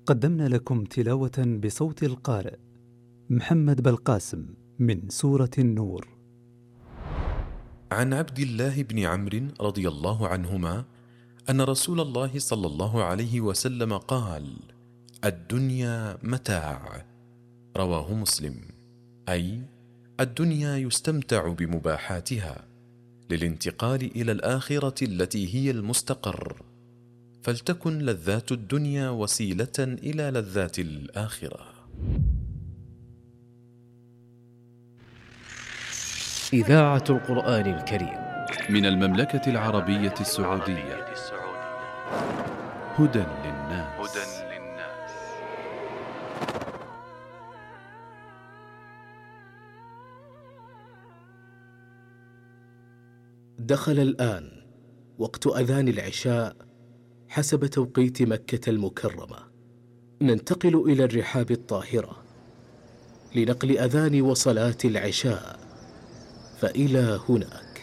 قدمنا لكم تلاوة بصوت القارئ محمد بالقاسم من سورة النور. عن عبد الله بن عمرو رضي الله عنهما أن رسول الله صلى الله عليه وسلم قال: الدنيا متاع. رواه مسلم. أي الدنيا يستمتع بمباحاتها للانتقال إلى الآخرة التي هي المستقر، فلتكن لذات الدنيا وسيلة إلى لذات الآخرة. إذاعة القرآن الكريم من المملكة العربية السعودية. هدى للناس. دخل الآن وقت أذان العشاء حسب توقيت مكة المكرمة. ننتقل إلى الرحاب الطاهرة لنقل أذان وصلاة العشاء، فإلى هناك.